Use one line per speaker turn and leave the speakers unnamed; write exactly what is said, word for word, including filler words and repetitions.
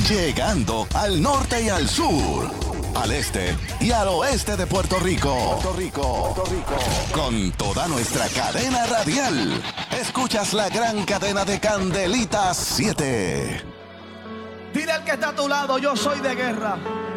llegando al norte y al sur, al este y al oeste de Puerto Rico. Puerto Rico, Puerto Rico. Con toda nuestra cadena radial. Escuchas la gran cadena de Candelitas siete.
Dile al que está a tu lado, yo soy de guerra.